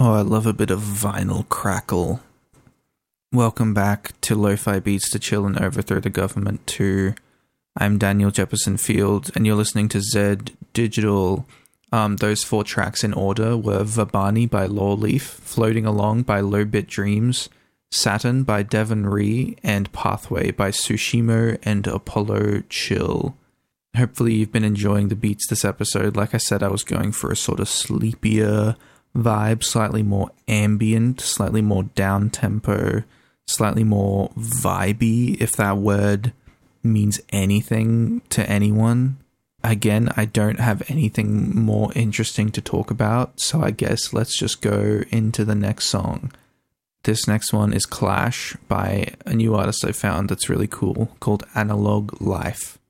Oh, I love a bit of vinyl crackle. Welcome back to Lo-Fi Beats to Chill and Overthrow the Government 2. I'm Daniel Jefferson Field, and you're listening to Zed Digital. Those four tracks in order were Vabani by Lawleaf, Floating Along by Low Bit Dreams, Saturn by Devon Ree, and Pathway by Sushimo and Apollo Chill. Hopefully you've been enjoying the beats this episode. Like I said, I was going for a sort of sleepier vibe, slightly more ambient, slightly more down-tempo, slightly more vibey, if that word means anything to anyone. Again, I don't have anything more interesting to talk about, so I guess let's just go into the next song. This next one is Clash by a new artist I found that's really cool, called Analog Life.